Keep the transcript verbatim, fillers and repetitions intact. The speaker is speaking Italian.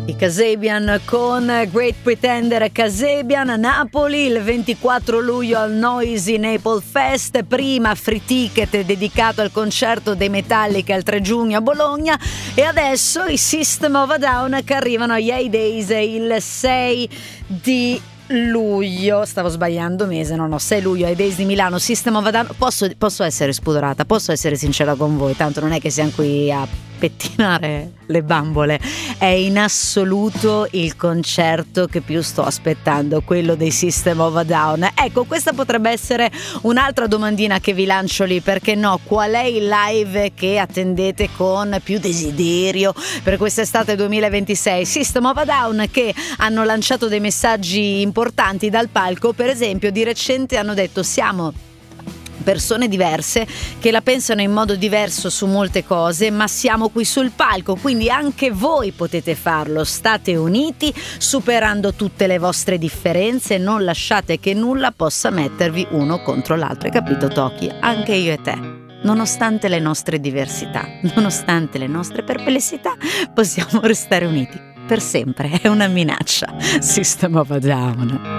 I Kasabian con Great Pretender. Kasabian a Napoli il ventiquattro luglio al Noisy Naples Fest, prima free ticket dedicato al concerto dei Metallica il tre giugno a Bologna, e adesso i System of a Down che arrivano agli Hay Days il sei di luglio. Stavo sbagliando mese, no no, sei luglio ai Days di Milano, System of a Down. Posso, posso essere spudorata, posso essere sincera con voi, tanto non è che siamo qui a pettinare le bambole. È in assoluto il concerto che più sto aspettando, quello dei System of a Down. Ecco, questa potrebbe essere un'altra domandina che vi lancio lì, perché no? Qual è il live che attendete con più desiderio per quest'estate duemilaventisei? System of a Down, che hanno lanciato dei messaggi importanti dal palco. Per esempio, di recente hanno detto: siamo persone diverse che la pensano in modo diverso su molte cose, ma siamo qui sul palco, quindi anche voi potete farlo. State uniti, superando tutte le vostre differenze, non lasciate che nulla possa mettervi uno contro l'altro. Hai capito, Toki? Anche io e te, nonostante le nostre diversità, nonostante le nostre perplessità, possiamo restare uniti per sempre. È una minaccia. System of a Down.